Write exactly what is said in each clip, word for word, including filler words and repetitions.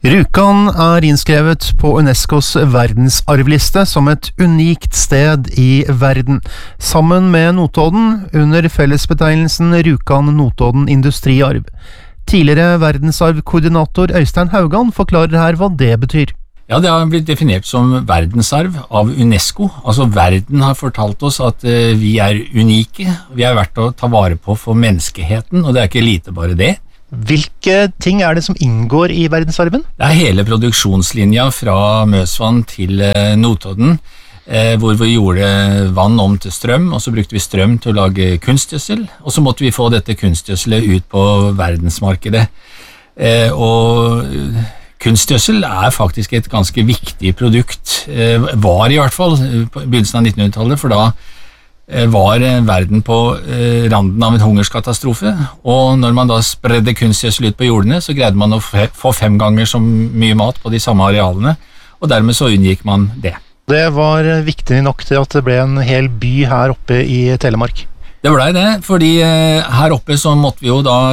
Rjukan er innskrevet på UNESCOs verdensarvliste som et unikt sted i verden, sammen med Notodden under fellesbetegnelsen Rjukan-Notodden Industriarv. Tidligere verdensarvkoordinator Øystein Haugan forklarer her hva det betyr. Ja, det har blitt definert som verdensarv av UNESCO. Altså verden har fortalt oss at uh, vi er unike, vi er verdt å ta vare på for menneskeheten, og det er ikke lite bare det. Hvilke ting er det som inngår i verdensarven? Det er hele produksjonslinja fra Møsvann til uh, Notodden, uh, hvor vi gjorde vann om til strøm, og så brukte vi strøm til å lage kunstgjødsel, og så måtte vi få dette kunstgjødselet ut på verdensmarkedet. Uh, og... Uh, Kunstgjødsel er faktisk et ganske viktig produkt, var i hvert fall på begynnelsen av nittenhundretallet, for da var verden på randen av en hungerskatastrofe, og når man da spredde kunstgjødsel ut på jordene, så greide man å få fem ganger så mye mat på de samme arealene, og dermed så unngikk man det. Det var viktig nok til at det ble en hel by her oppe i Telemark. Det ble det, fordi her oppe så måtte vi jo da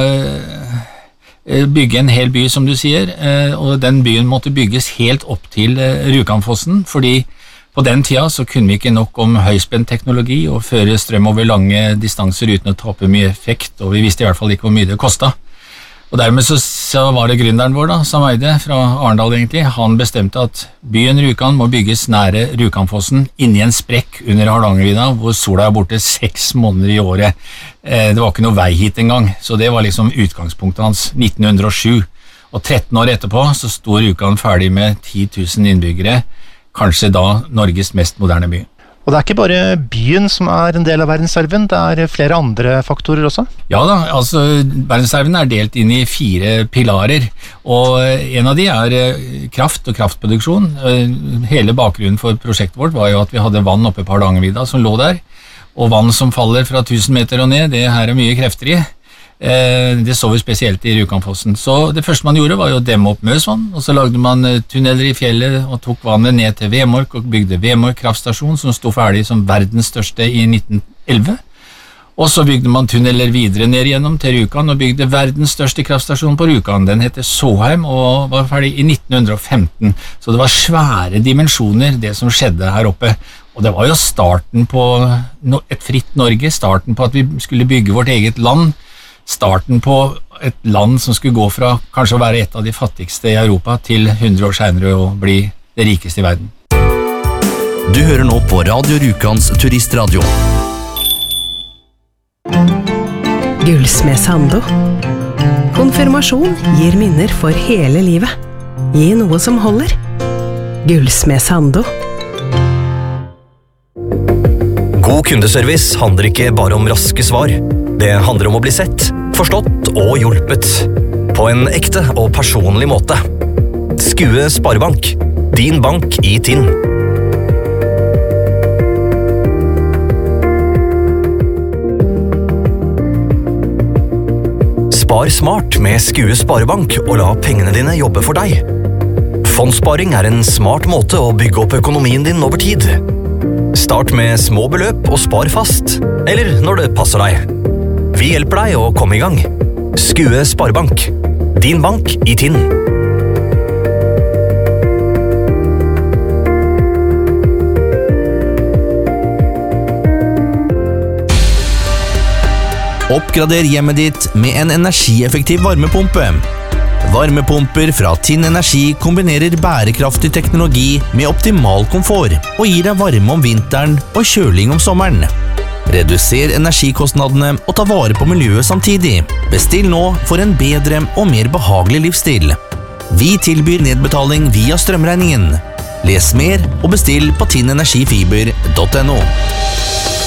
bygge en hel by, som du sier, og den byen måtte bygges helt opp til Rjukanfossen, fordi på den tida så kunne vi ikke nok om høyspent teknologi og føre strøm over lange distanser uten å tape mye effekt, og vi visste i hvert fall ikke hvor mye det kostet. Og dermed så, så var det gründeren vår da, Sam Eide fra Arendal egentlig, han bestemte at byen Rjukan må bygges nære Rjukanfossen inni en sprekk under Hardangervidda, hvor sola er borte seks måneder i året. Det var ikke noe vei hit engang, så det var liksom utgangspunktet hans, nitten hundre og sju. Og tretten år etterpå så sto Rjukan ferdig med ti tusen innbyggere, kanskje da Norges mest moderne by. Og det er ikke bare byen som er en del av verdensarven, det er flere andre faktorer også? Ja da, altså verdensarven er delt inn i fire pilarer, og en av de er kraft og kraftproduksjon. Hele bakgrunnen for prosjektet vårt var jo at vi hadde vann oppe på Hardangervidda som lå der, og vann som faller fra tusen meter og ned, det her er mye krefter i. Det så vi spesielt i Rjukanfossen. Så det første man gjorde var jo å demme opp Møsvann, og så lagde man tunneler i fjellet og tok vannet ned til Vemork og bygde Vemork kraftstasjon, som stod ferdig som verdens største i nitten elleve. Og så bygde man tunneler videre ned gjennom til Rjukan og bygde verdens største kraftstasjon på Rjukan. Den heter Såheim og var ferdig i nitten femten. Så det var svære dimensjoner det som skjedde her oppe. Og det var jo starten på et fritt Norge, starten på at vi skulle bygge vårt eget land, starten på et land som skulle gå fra kanskje å være et av de fattigste i Europa til hundre år senere å bli det rikeste i verden. Du hører nå på Radio Rjukans turistradio. Gullsmed Sando. Konfirmasjon gir minner for hele livet. Gi noe som holder. Gullsmed Sando. God kundeservice handler ikke bare om raske svar. Det handler om å bli sett, forstått og hjulpet. På en ekte og personlig måte. Skue Sparebank. Din bank i Tinn. Spar smart med Skue Sparebank og la pengene dine jobbe for deg. Fondssparing er en smart måte å bygge opp økonomien din over tid. Start med små beløp og spar fast, eller når det passer deg. Vi hjelper deg å komme i gang. Skue Sparebank. Din bank i Tinn. Oppgrader hjemmet ditt med en energieffektiv varmepumpe. Varmepumper fra Tinn Energi kombinerer bærekraftig teknologi med optimal komfort og gir deg varme om vinteren og kjøling om sommeren. Reduser energikostnadene og ta vare på miljøet samtidig. Bestill nå for en bedre og mer behagelig livsstil. Vi tilbyr nedbetaling via strømregningen. Les mer og bestill på tinnenergifiber punktum no.